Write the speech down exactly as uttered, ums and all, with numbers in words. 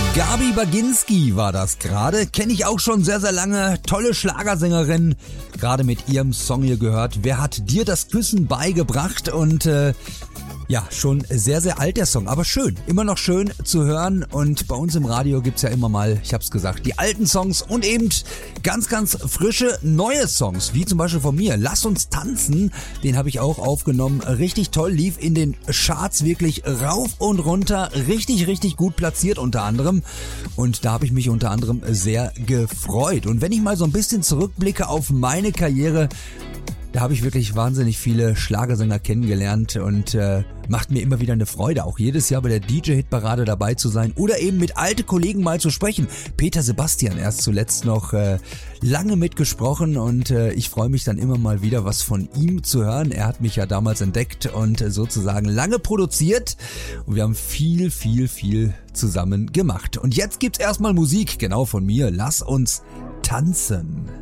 Gabi Baginski war das gerade, kenne ich auch schon sehr, sehr lange, tolle Schlagersängerin, gerade mit ihrem Song hier gehört, wer hat dir das Küssen beigebracht und äh, ja, schon sehr, sehr alt der Song, aber schön, immer noch schön zu hören und bei uns im Radio gibt's ja immer mal, ich hab's gesagt, die alten Songs und eben ganz, ganz frische neue Songs, wie zum Beispiel von mir, Lass uns tanzen, den habe ich auch aufgenommen, richtig toll, lief in den Charts wirklich rauf und runter, richtig, richtig gut platziert unter anderem und da habe ich mich unter anderem sehr gefreut und wenn ich mal so ein bisschen zurückblicke auf meine Karriere, da habe ich wirklich wahnsinnig viele Schlagersänger kennengelernt und äh, macht mir immer wieder eine Freude, auch jedes Jahr bei der D J-Hitparade dabei zu sein oder eben mit alten Kollegen mal zu sprechen. Peter Sebastian erst zuletzt noch äh, lange mitgesprochen und äh, ich freue mich dann immer mal wieder was von ihm zu hören. Er hat mich ja damals entdeckt und äh, sozusagen lange produziert und wir haben viel, viel, viel zusammen gemacht. Und jetzt gibt's erstmal Musik, genau von mir. Lass uns tanzen.